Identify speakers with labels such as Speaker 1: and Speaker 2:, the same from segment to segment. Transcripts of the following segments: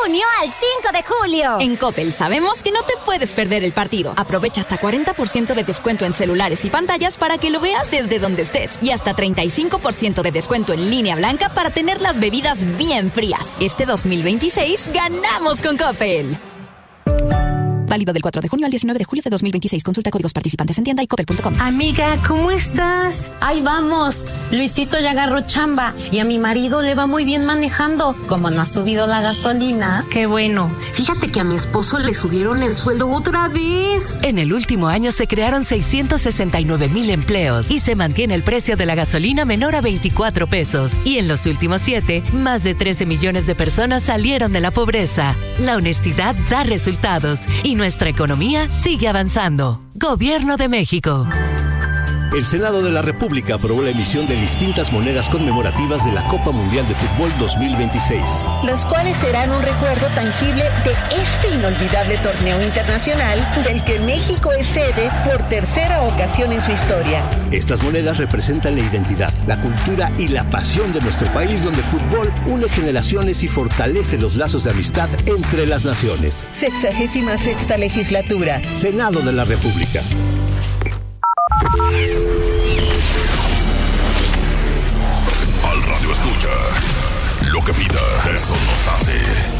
Speaker 1: junio al 5 de julio.
Speaker 2: En Coppel sabemos que no te puedes perder el partido. Aprovecha hasta 40% de descuento en celulares y pantallas para que lo veas desde donde estés. Y hasta 35% de descuento en línea blanca para tener las bebidas bien frías. Este 2026 ganamos con Coppel. Válido del 4 de junio al 19 de julio de 2026. Consulta códigos participantes en tienda y coppel.com.
Speaker 3: Amiga, ¿cómo estás? Ahí vamos. Luisito ya agarró chamba y a mi marido le va muy bien manejando. Como no ha subido la gasolina. Qué bueno.
Speaker 4: Fíjate que a mi esposo le subieron el sueldo otra vez.
Speaker 5: En el último año se crearon 669,000 empleos y se mantiene el precio de la gasolina menor a 24 pesos. Y en los últimos 7, más de 13 millones de personas salieron de la pobreza. La honestidad da resultados y nuestra economía sigue avanzando. Gobierno de México.
Speaker 6: El Senado de la República aprobó la emisión de distintas monedas conmemorativas de la Copa Mundial de Fútbol 2026.
Speaker 7: Las cuales serán un recuerdo tangible de este inolvidable torneo internacional del que México es sede por tercera ocasión en su historia.
Speaker 6: Estas monedas representan la identidad, la cultura y la pasión de nuestro país, donde el fútbol une generaciones y fortalece los lazos de amistad entre las naciones.
Speaker 7: 66ª legislatura.
Speaker 6: Senado de la República.
Speaker 8: Al radio escucha lo que pida, eso nos hace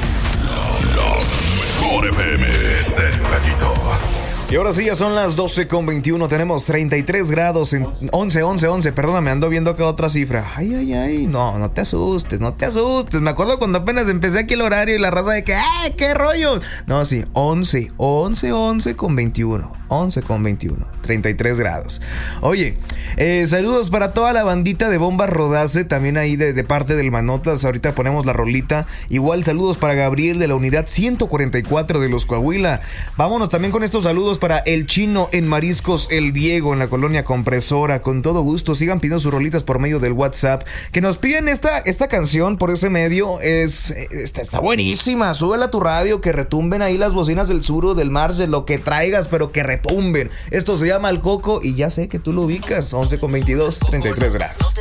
Speaker 8: la mejor FM. Despedito.
Speaker 9: Y ahora sí, ya son las 12:21, tenemos 33 grados, en 11, perdóname, ando viendo acá otra cifra. Ay, no te asustes, me acuerdo cuando apenas empecé aquí el horario y la raza de que, qué rollo. No, sí, 11:21, 33 grados. Oye, saludos para toda la bandita de Bombas Rodace, también ahí de parte del Manotas, ahorita ponemos la rolita. Igual saludos para Gabriel de la unidad 144 de los Coahuila. Vámonos también con estos saludos para el Chino en Mariscos El Diego en la colonia Compresora. Con todo gusto, sigan pidiendo sus rolitas por medio del WhatsApp. Que nos piden esta canción por ese medio. Está buenísima. Súbela a tu radio, que retumben ahí las bocinas del Sur o del Mars, de lo que traigas, pero que retumben. Esto se llama El Coco y ya sé que tú lo ubicas. 11:22, 33 grados.